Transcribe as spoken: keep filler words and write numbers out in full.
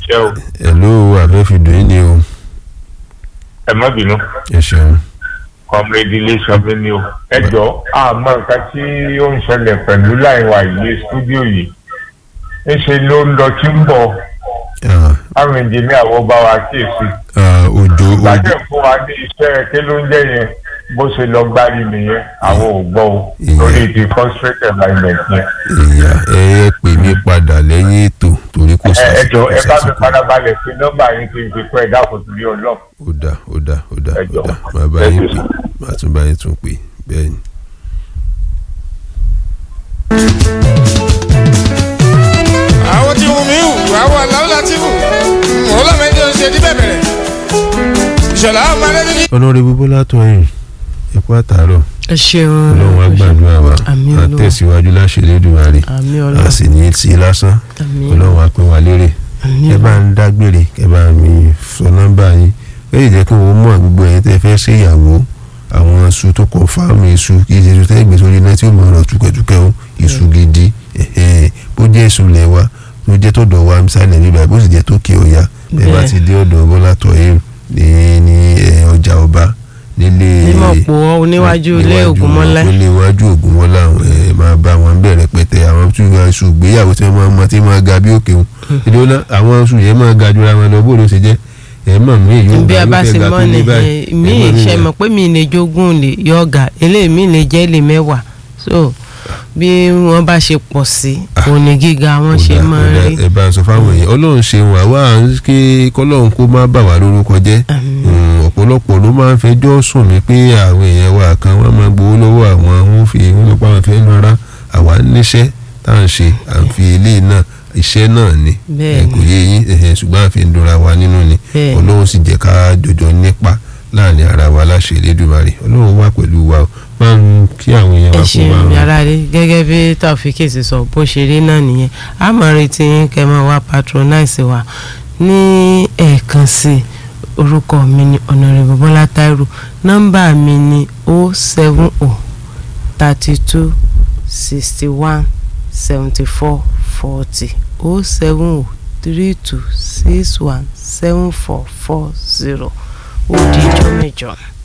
iṣẹ́ o. hello abẹ́fìdò yìí ni o. ẹ má bínú. ẹ ṣeun. comrade iléeṣẹ́ mi ni o. ẹ jọ àmọ́ nǹkan tí ó ń ṣẹlẹ̀ pẹ̀lú láìwá ilé stúdíò yìí ńṣe ló ń lọ tí ń bọ̀ àwọn engineer wo bá wa kíyèsí. òjò ìgbàjẹ́ fún wa ní iṣẹ́ kí ló ń jẹ́ yẹn bó ṣe lọ gbárí nìyẹn àwọn ò gbọ́ o lórí ti frustrate environment yẹn. ìyá ẹ ẹ pè mí padà lẹ́yìn ètò torí kò sí. ẹ jọ ẹ bá mi padà balẹ̀ sí nọ́mbà yín kí n fi pẹ́ ẹ dákun torí ọlọ́. ó dà ó dà ó dà ó dà máa bá yín pè máa tún bá yín tún pè bẹ́ẹ̀ ni. àwọn tí wù mí wù àwọn aláwọ̀ láti wù wọ́n lọ́mọdé ń ṣe ní bẹ̀bẹ̀rẹ̀ ìṣọ̀lá ọmọdé ní. ọlọ́run bọ́lá tó yìn ẹ̀kú àtàárọ̀ ẹ ṣeun ọlọ́run á gbàdúrà wa á tẹ̀síwájú láṣẹ Elédùmarè a sì ní sí lásán ọlọ́run á pín wa lérè ẹ bá ń dágbére ẹ bá mi sọ nọ́mbà yín ẹ yìí jẹ́ kí wọ́n mú àgbègbè ẹ̀yìn tẹ́ fẹ́ ṣe ìyàwó àwọn iṣu tó kọ fáàmù iṣu kì í ṣe iṣu tẹ́ gbé sórí iná tí ó mọ̀ ọ̀rọ̀ túkẹ́túkẹ́ o iṣu gidi bó jẹ́ iṣu lẹ̀ wa bó jẹ́ tó dọ̀ wa mísàlẹ̀ bíbá bó sì jẹ́ tó kí ọ̀ya bẹ́ẹ̀ bá ti dé ọ̀dọ̀ Bọ́lá Tọ́yìn ní ní ọjà ọba nílé ìmọ̀pọ̀ oníwájú ilé Ògúnmọ́lá nílé iwájú Ògúnmọ́lá ẹ máa bá wọn bẹ̀rẹ̀ pẹ̀tẹ́ àwọn tí wọ́n iṣu ìgbéyàwó tí wọ́n máa mọ tí máa ga bí òkè wọn ìdíwọ́n àwọn iṣu yẹn máa ga jura wọn lọ bó ló ṣe jẹ́ ẹ mọ̀ mí èyí ó bí ga a bá ló sì fẹ́ ga mọ́ tó ní ni báyìí mi ṣe mọ̀ pé mi lè jogún lè yọ̀ọ̀gà eléyìí mi lè jẹ́ lè mẹ́wàá so bí wọ́n bá ṣe pọ̀ sí òní gíga wọn ṣe máa ń rí. ẹ bá ń sọ fáwọn èèyàn Ọlọ́run ṣe wà wá kí kọ́lọ́run kó má bà wá lórúkọ jẹ́ ọ̀pọ̀lọpọ̀ ló máa ń fẹjọ́ sùn mí pé àwọn èèyàn wa kan wọ́n máa gbowó lọ́wọ́ àwọn wọn fi wọ́n lọ pa àwọn fẹ́ lọ́ra àwa níṣẹ́ tá à ń ṣe à ń fi eléyìí náà iṣẹ́ náà ni kò yé yín ṣùgbọ́n àfi ń dúnra wa nínú ni Ọlọ́run sì jẹ́ ká jọjọ nípa láàrin ara wa láṣẹ Elédùmarè Ọlọ́run wà pẹ̀lú wa máa ń kí àwọn èèyàn wá fún wa. ẹ ṣe yàrá rí gẹ́gẹ́ bí Taofeek ṣe sọ bó ṣe rí náà nìyẹn a máa retí yín kẹ́ máa wá patronize wa ní ẹ̀ẹ̀kan sí i orúkọ mi ni Honorable Bọ́lá Táírò nọ́mbà mi ni o seven o thirty two sixty one seventy four forty o seven o three two six one seven four four zero ó di ìjọ mẹ́jọ.